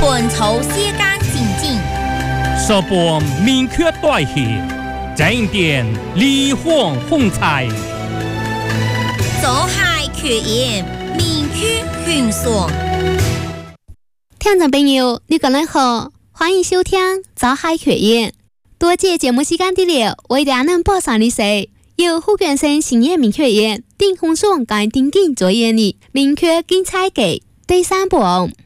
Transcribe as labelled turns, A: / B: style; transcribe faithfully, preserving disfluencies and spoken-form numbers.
A: 环球世界前进，
B: 十本明确代替，经典离荒风采，
A: 走海缺盐，明确宣爽。
C: 听众朋友，你个人好，欢迎收听《走海缺盐》。多谢节目时间的了，为大家能播上的是由福建省兴业明确园丁洪爽跟丁景作演的明确精彩嘅第三部。